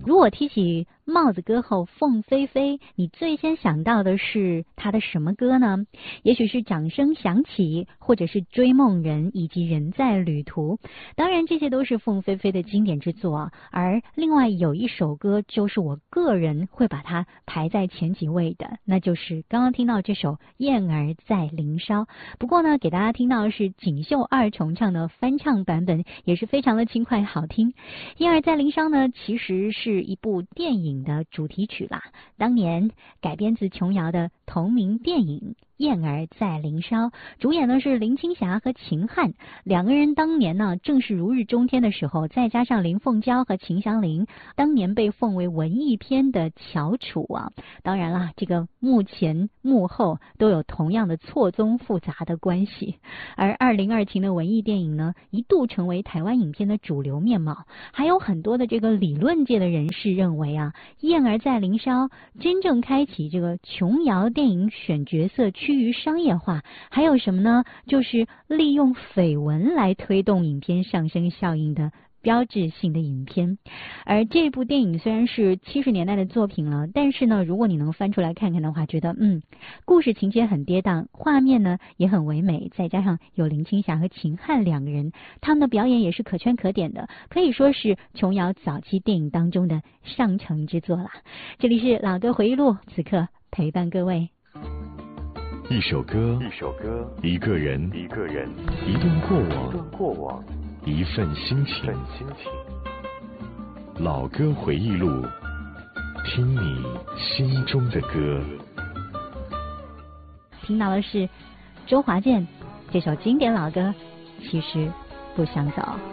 如果提起帽子歌后凤飞飞，你最先想到的是她的什么歌呢？也许是掌声响起，或者是追梦人，以及人在旅途。当然这些都是凤飞飞的经典之作，而另外有一首歌就是我个人会把它排在前几位的，那就是刚刚听到这首燕儿在林梢。不过呢，给大家听到的是锦绣二重唱的翻唱版本，也是非常的轻快好听。燕儿在林梢呢，其实是一部电影的主题曲啦，当年改编自琼瑶的同名电影燕儿在林梢，主演呢是林青霞和秦汉，两个人当年呢正是如日中天的时候，再加上林凤娇和秦祥林当年被奉为文艺片的翘楚啊。当然啦，这个幕前幕后都有同样的错综复杂的关系。而2020的文艺电影呢，一度成为台湾影片的主流面貌，还有很多的这个理论界的人士认为啊，燕儿在林梢真正开启这个琼瑶电影选角色趋于商业化，还有什么呢？就是利用绯闻来推动影片上升效应的标志性的影片。而这部电影虽然是70年代的作品了，但是呢，如果你能翻出来看看的话，觉得故事情节很跌宕，画面呢也很唯美，再加上有林青霞和秦汉两个人，他们的表演也是可圈可点的，可以说是琼瑶早期电影当中的上乘之作啦。这里是老歌回忆录，此刻陪伴各位。 一首歌，一个人，一段过往，一份心情。老歌回忆录，听你心中的歌。 听到的是周华健这首经典老歌《其实不想走》。